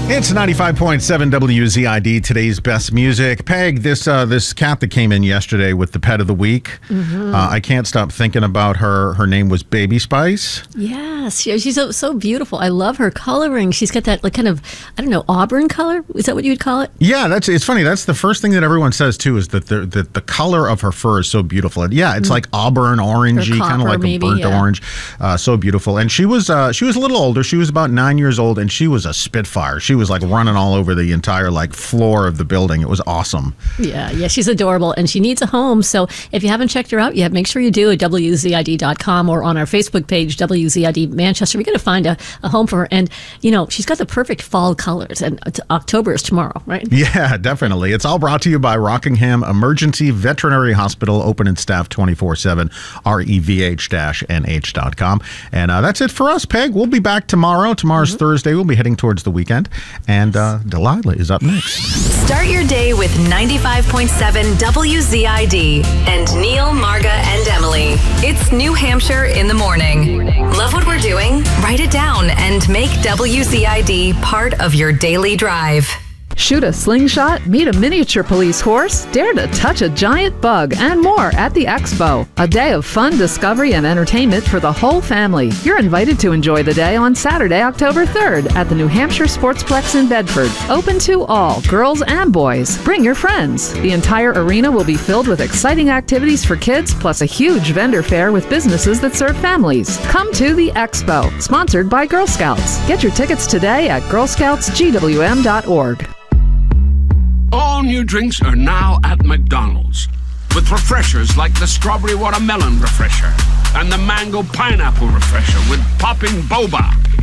It's 95.7 WZID, today's best music. Peg, this cat that came in yesterday with the pet of the week, I can't stop thinking about her. Her name was Baby Spice. Yes, she's so beautiful. I love her coloring. She's got that kind of, I don't know, auburn color? Is that what you would call it? Yeah, it's funny. That's the first thing that everyone says, too, is that the color of her fur is so beautiful. And yeah, it's like auburn, orangey, kind of like a burnt orange. So beautiful. And she was a little older. She was about 9 years old, and she was a spitfire. She was like running all over the entire floor of the building. It was awesome. Yeah, she's adorable, and she needs a home. So if you haven't checked her out yet, make sure you do at WZID.com or on our Facebook page, WZID Manchester. We're going to find a home for her. And, she's got the perfect fall colors, and October is tomorrow, right? Yeah, definitely. It's all brought to you by Rockingham Emergency Veterinary Hospital, open and staffed 24/7, REVH-NH.com. And that's it for us, Peg. We'll be back tomorrow. Tomorrow's Thursday. We'll be heading towards the weekend. And Delilah is up next. Start your day with 95.7 WZID and Neil, Marga, and Emily. It's New Hampshire in the morning. Love what we're doing? Write it down and make WZID part of your daily drive. Shoot a slingshot, meet a miniature police horse, dare to touch a giant bug, and more at the Expo. A day of fun, discovery, and entertainment for the whole family. You're invited to enjoy the day on Saturday, October 3rd at the New Hampshire Sportsplex in Bedford. Open to all, girls and boys. Bring your friends. The entire arena will be filled with exciting activities for kids, plus a huge vendor fair with businesses that serve families. Come to the Expo, sponsored by Girl Scouts. Get your tickets today at girlscoutsgwm.org. All new drinks are now at McDonald's, with refreshers like the Strawberry Watermelon Refresher and the Mango Pineapple Refresher with popping boba.